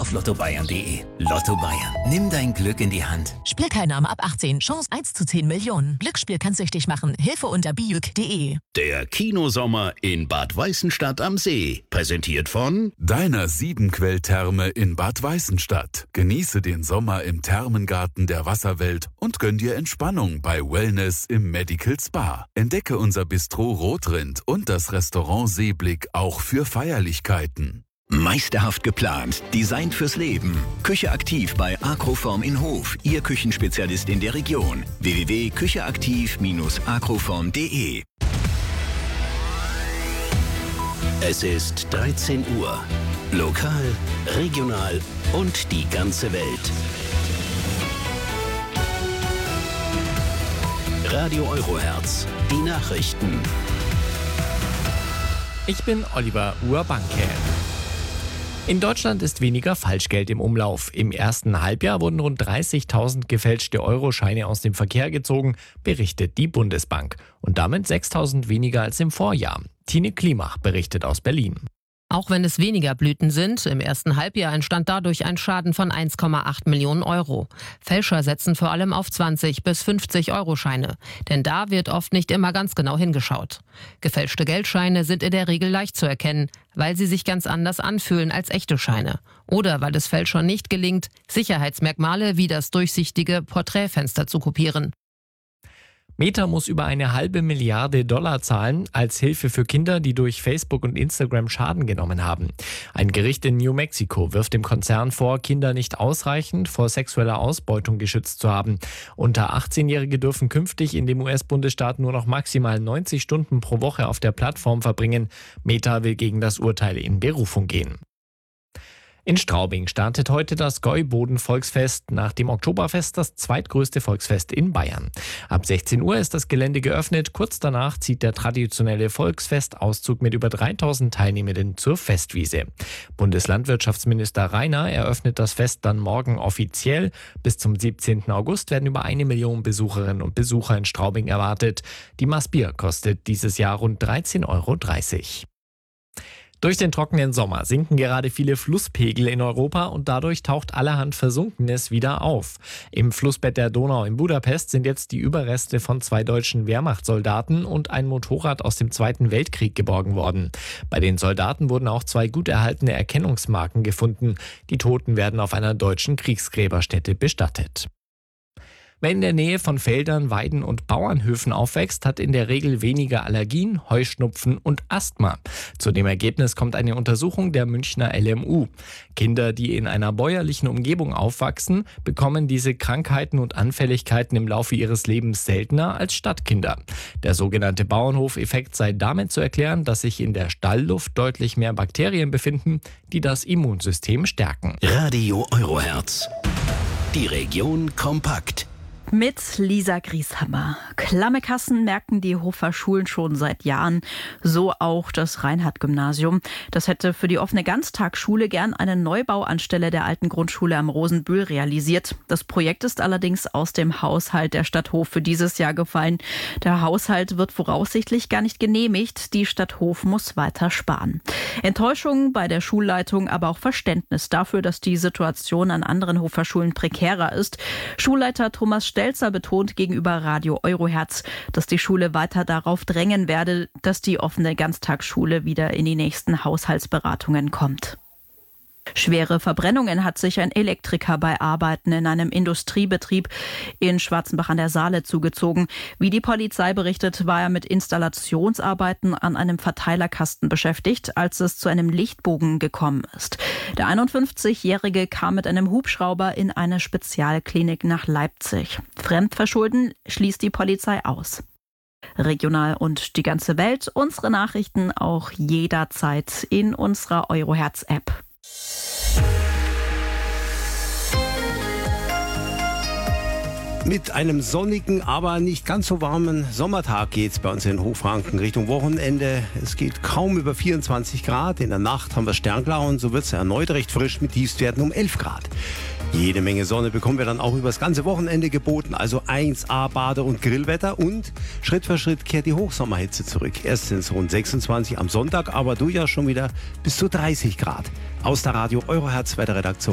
auf lottobayern.de. Lotto Bayern. Nimm dein Glück in die Hand. Spielteilnahme ab 18. Chance 1 zu 10 Millionen. Glücksspiel kann süchtig machen. Hilfe unter bijuk.de. Der Kinosommer in Bad Weißenstadt am See. Präsentiert von Deiner Siebenquell-Therme in Bad Weißenstadt. Genieße den Sommer im Thermengarten der Wasserwelt und gönn dir Entspannung bei Wellness im Medical Spa. Entdecke unser Bistro Rotrind und das Restaurant Seeblick auch für Feierlichkeiten. Meisterhaft geplant, designt fürs Leben. Küche aktiv bei Agroform in Hof, Ihr Küchenspezialist in der Region. www.kücheaktiv-agroform.de. Es ist 13 Uhr. Lokal, regional und die ganze Welt. Radio Eurohertz, die Nachrichten. Ich bin Oliver Urbanke. In Deutschland ist weniger Falschgeld im Umlauf. Im ersten Halbjahr wurden rund 30.000 gefälschte Euroscheine aus dem Verkehr gezogen, berichtet die Bundesbank. Und damit 6.000 weniger als im Vorjahr. Tine Klimach berichtet aus Berlin. Auch wenn es weniger Blüten sind, im ersten Halbjahr entstand dadurch ein Schaden von 1,8 Millionen Euro. Fälscher setzen vor allem auf 20 bis 50 Euroscheine, denn da wird oft nicht immer ganz genau hingeschaut. Gefälschte Geldscheine sind in der Regel leicht zu erkennen, weil sie sich ganz anders anfühlen als echte Scheine. Oder weil es Fälschern nicht gelingt, Sicherheitsmerkmale wie das durchsichtige Porträtfenster zu kopieren. Meta muss über $1,5 Milliarden zahlen als Hilfe für Kinder, die durch Facebook und Instagram Schaden genommen haben. Ein Gericht in New Mexico wirft dem Konzern vor, Kinder nicht ausreichend vor sexueller Ausbeutung geschützt zu haben. Unter 18-Jährige dürfen künftig in dem US-Bundesstaat nur noch maximal 90 Stunden pro Woche auf der Plattform verbringen. Meta will gegen das Urteil in Berufung gehen. In Straubing startet heute das Gäuboden-Volksfest, nach dem Oktoberfest das zweitgrößte Volksfest in Bayern. Ab 16 Uhr ist das Gelände geöffnet. Kurz danach zieht der traditionelle Volksfestauszug mit über 3.000 Teilnehmenden zur Festwiese. Bundeslandwirtschaftsminister Rainer eröffnet das Fest dann morgen offiziell. Bis zum 17. August werden über 1 Million Besucherinnen und Besucher in Straubing erwartet. Die Maß Bier kostet dieses Jahr rund 13,30 Euro. Durch den trockenen Sommer sinken gerade viele Flusspegel in Europa und dadurch taucht allerhand Versunkenes wieder auf. Im Flussbett der Donau in Budapest sind jetzt die Überreste von 2 deutschen Wehrmachtssoldaten und ein Motorrad aus dem Zweiten Weltkrieg geborgen worden. Bei den Soldaten wurden auch 2 gut erhaltene Erkennungsmarken gefunden. Die Toten werden auf einer deutschen Kriegsgräberstätte bestattet. Wer in der Nähe von Feldern, Weiden und Bauernhöfen aufwächst, hat in der Regel weniger Allergien, Heuschnupfen und Asthma. Zu dem Ergebnis kommt eine Untersuchung der Münchner LMU. Kinder, die in einer bäuerlichen Umgebung aufwachsen, bekommen diese Krankheiten und Anfälligkeiten im Laufe ihres Lebens seltener als Stadtkinder. Der sogenannte Bauernhofeffekt sei damit zu erklären, dass sich in der Stallluft deutlich mehr Bakterien befinden, die das Immunsystem stärken. Radio Eurohertz. Die Region kompakt. Mit Lisa Grieshammer. Klamme Kassen merken die Hofer Schulen schon seit Jahren. So auch das Reinhardt-Gymnasium. Das hätte für die offene Ganztagsschule gern einen Neubau anstelle der alten Grundschule am Rosenbühl realisiert. Das Projekt ist allerdings aus dem Haushalt der Stadt Hof für dieses Jahr gefallen. Der Haushalt wird voraussichtlich gar nicht genehmigt. Die Stadt Hof muss weiter sparen. Enttäuschung bei der Schulleitung, aber auch Verständnis dafür, dass die Situation an anderen Hofer Schulen prekärer ist. Schulleiter Thomas Stelzer betont gegenüber Radio Eurohertz, dass die Schule weiter darauf drängen werde, dass die offene Ganztagsschule wieder in die nächsten Haushaltsberatungen kommt. Schwere Verbrennungen hat sich ein Elektriker bei Arbeiten in einem Industriebetrieb in Schwarzenbach an der Saale zugezogen. Wie die Polizei berichtet, war er mit Installationsarbeiten an einem Verteilerkasten beschäftigt, als es zu einem Lichtbogen gekommen ist. Der 51-Jährige kam mit einem Hubschrauber in eine Spezialklinik nach Leipzig. Fremdverschulden schließt die Polizei aus. Regional und die ganze Welt, unsere Nachrichten auch jederzeit in unserer Eurohertz-App. Mit einem sonnigen, aber nicht ganz so warmen Sommertag geht's bei uns in Hochfranken Richtung Wochenende. Es geht kaum über 24 Grad. In der Nacht haben wir Sternklar und so wird's erneut recht frisch mit Tiefstwerten um 11 Grad. Jede Menge Sonne bekommen wir dann auch über das ganze Wochenende geboten. Also 1A Bade- und Grillwetter und Schritt für Schritt kehrt die Hochsommerhitze zurück. Erst sind es rund 26 am Sonntag, aber durchaus schon wieder bis zu 30 Grad. Aus der Radio Eurohertz Wetterredaktion.